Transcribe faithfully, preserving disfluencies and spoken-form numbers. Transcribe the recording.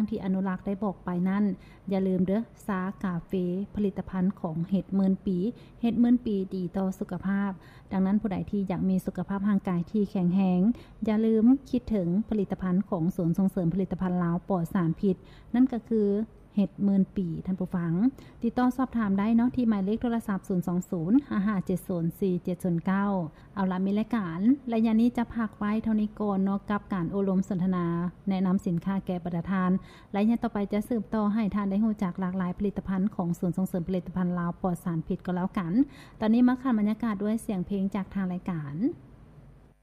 ที่อนุรักษ์ได้บอกไปนั่นอย่าลืมเด้อซากาเฟผลิตภัณฑ์ของเห็ดหมื่นปีเห็ดหมื่นปีดีต่อสุขภาพดังนั้นผู้ใดที่อยากมีสุขภาพร่างกายที่แข็งแรงอย่าลืมคิดถึงผลิตภัณฑ์ของศูนย์ส่งเสริมผลิตภัณฑ์ลาวปลอดสารพิษนั่นก็คือเห็ดหมื่นปีท่านผู้ฟังติดต่อสอบถามได้เนาะที่หมายเลขโทรศัพท์ศูนย์ สอง ศูนย์ ห้า ห้า เจ็ด ศูนย์ สี่ เจ็ด ศูนย์ เก้าเอาล่ะมีรายการระยะนี้จะพักไว้เท่านี้ก่อนเนาะกับการอบรมสนทนาแนะนำสินค้าแก่ประทานและยังต่อไปจะสืบต่อให้ท่านได้รู้จักหลากหลายผลิตภัณฑ์ของศูนย์ส่งเสริมผลิตภัณฑ์ลาวปลอดสารพิษก็แล้วกันตอนนี้มาคันบรรยากาศด้วยเสียงเพลงจากทางรายการ